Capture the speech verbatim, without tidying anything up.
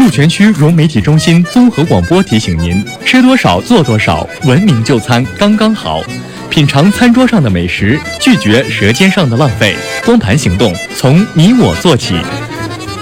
鹿泉区融媒体中心综合广播提醒您：吃多少做多少，文明就餐刚刚好。品尝餐桌上的美食，拒绝舌尖上的浪费。光盘行动，从你我做起。